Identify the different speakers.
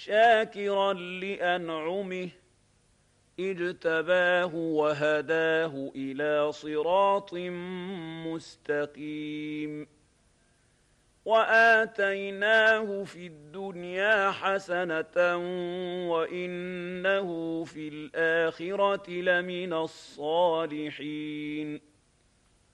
Speaker 1: شاكرا لأنعمه اجتباه وهداه إلى صراط مستقيم وآتيناه في الدنيا حسنة وإنه في الآخرة لمن الصالحين